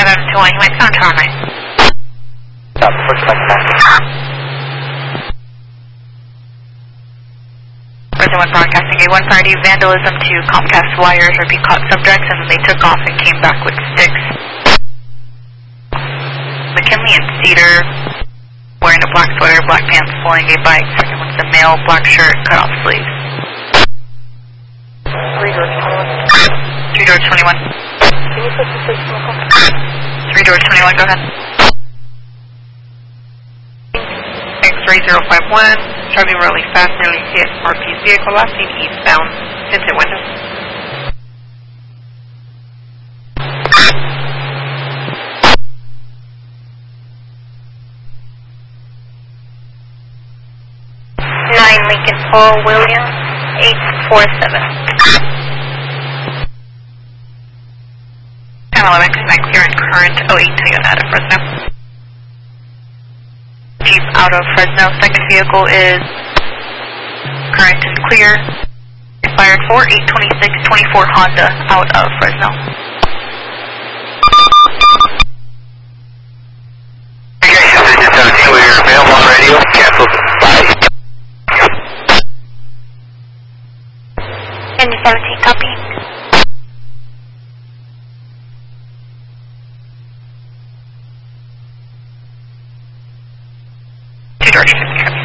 5721, you might sound Tower 9. Stop, first contact. President 1 broadcasting A1 priority vandalism to Comcast wires or be caught subjects, and then they took off and came back with sticks. McKinley and Cedar wearing a black sweater, black pants, pulling a bike. Second one's the male, black shirt, cut off sleeves. 3 doors 21. Can you put the police on call? 3 doors 21, go ahead. X3051, driving really fast, nearly hit RP's vehicle, last seen eastbound, tinted windows. Lincoln Paul Williams, 847. 1011, connect clear and current 08 Toyota out of Fresno. Jeep out of Fresno. Second vehicle is current and clear. Expired 4/8/26/24 Honda out of Fresno. We're available on radio. Cancel. Bye. 17, copy. Two doors 50.